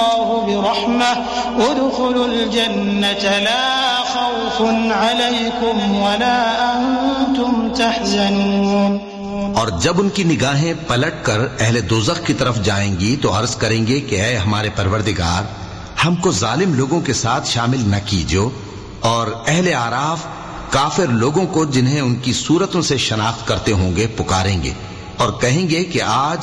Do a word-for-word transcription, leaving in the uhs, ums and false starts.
अल्लाहु बिरहमह उदखुलुल जन्नत ला खौफुन अलैकुम वला अंतुम तहज़नून। और जब उनकी निगाहें पलटकर अहले दोज़ख की तरफ जाएंगी तो अर्ज करेंगे कि ऐ हमारे परवरदिगार, हमको जालिम लोगों के साथ शामिल न कीजो। और अहले आराफ काफिर लोगों को जिन्हें उनकी सूरतों से शनाख्त करते होंगे पुकारेंगे और कहेंगे कि आज